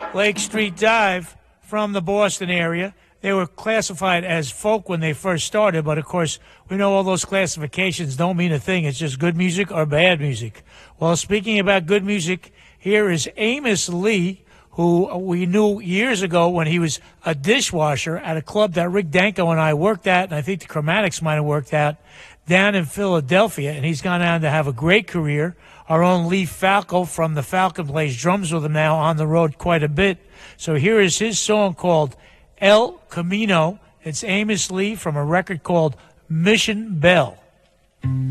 Lake Street Dive from the Boston area. They were classified as folk when they first started, but of course, we know all those classifications don't mean a thing. It's just good music or bad music. Well, speaking about good music, here is Amos Lee, who we knew years ago when he was a dishwasher at a club that Rick Danko and I worked at, and I think the Chromatics might have worked at, down in Philadelphia, and he's gone on to have a great career. Our own Lee Falco from the Falcon plays drums with him now on the road quite a bit. So here is his song called El Camino. It's Amos Lee from a record called Mission Bell.